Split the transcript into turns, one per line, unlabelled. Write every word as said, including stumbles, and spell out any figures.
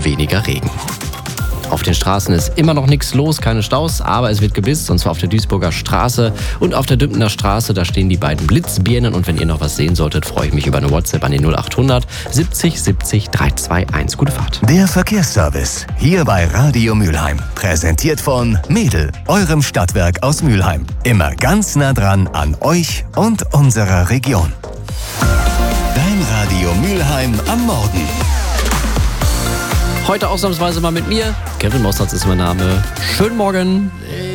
weniger Regen. Auf den Straßen ist immer noch nichts los, keine Staus, aber es wird geblitzt, und zwar auf der Duisburger Straße und auf der Dümpener Straße. Da stehen die beiden Blitzbirnen, und wenn ihr noch was sehen solltet, freue ich mich über eine WhatsApp an die null achthundert siebzig siebzig dreihundertveinundzwanzig. Gute Fahrt.
Der Verkehrsservice hier bei Radio Mülheim. Präsentiert von Mädel, eurem Stadtwerk aus Mülheim. Immer ganz nah dran an euch und unserer Region. Dein Radio Mülheim am Morgen.
Heute ausnahmsweise mal mit mir. Kevin Mossertz ist mein Name. Schönen Morgen.